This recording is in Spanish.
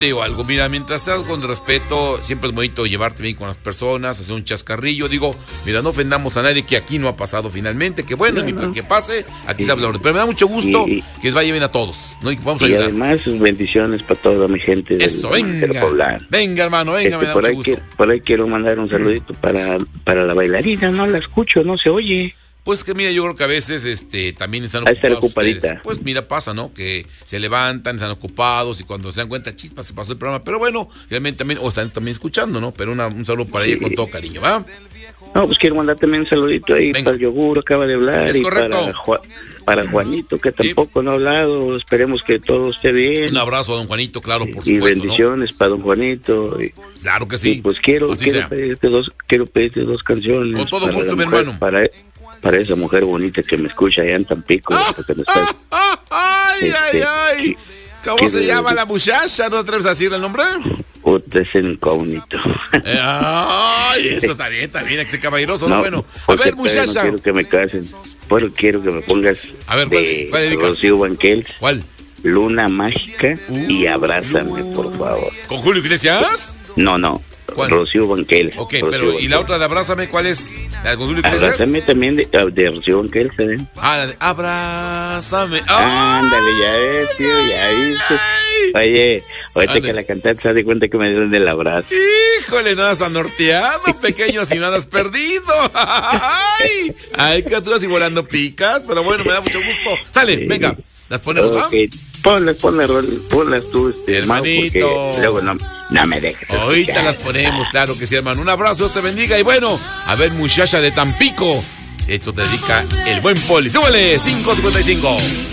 Digo algo, mira, mientras seas con respeto, siempre es bonito llevarte bien con las personas, hacer un chascarrillo, digo, mira, no ofendamos a nadie, que aquí no ha pasado finalmente, que bueno, ni que pase, aquí se habla, pero me da mucho gusto que les vaya bien a todos, ¿no? Y que vamos a ayudar. Además, sus bendiciones para toda mi gente del Eso, venga, hermano, venga, me da mucho gusto. Por ahí quiero mandar un saludito para la bailarina, no la escucho, no se oye. Pues que mira, yo creo que a veces también están ocupados ustedes. Pues mira, pasa, ¿no? Que se levantan, están ocupados y cuando se dan cuenta, chispas, se pasó el programa. Pero bueno, realmente también, o están también escuchando, ¿no? Pero un saludo para ella con todo cariño, ¿va? No, pues quiero mandar también un saludito ahí para el yogur, acaba de hablar. Es y correcto. Para Juanito, que tampoco no ha hablado. Esperemos que todo esté bien. Un abrazo a don Juanito, claro, por supuesto. Y bendiciones, ¿no? Para don Juanito. Claro que sí. Y pues quiero pedirte dos canciones. Con todo gusto, mi hermano. Para esa mujer bonita que me escucha allá en Tampico. Ay. ¿Cómo se llama la muchacha? ¿No te atreves a decirle el nombre? Es incógnito. Ay, eso está bien, ese caballeroso, no, bueno. A ver, muchacha. No quiero que me casen. Pero quiero que me pongas. A ver, ¿cuál dedicas? Rocío Banquels. ¿Cuál? Luna Mágica y Abrázame, por favor. ¿Con Julio Iglesias? No. ¿Cuál? Rocío Banquels. Ok, pero ¿y la otra de Abrázame cuál es? ¿La de Julio Iglesias? Abrázame también de Rocío Banquels, ¿eh? La de Abrázame. Ándale, ya ves, tío, ya viste. Oye, ahorita que la cantaste, se da cuenta que me dieron del abrazo. Híjole, no andas norteado, pequeño, si no andas perdido. Ay, criaturas y volando picas, pero bueno, me da mucho gusto. Sale, venga, las ponemos, ¿va? Ponlas tú, hermanito. Luego no me dejes. Ahorita las ponemos, claro que sí, hermano. Un abrazo, Dios te bendiga. Y bueno, a ver, muchacha de Tampico, esto te dedica el buen Poli. ¡Súbele! 5:55.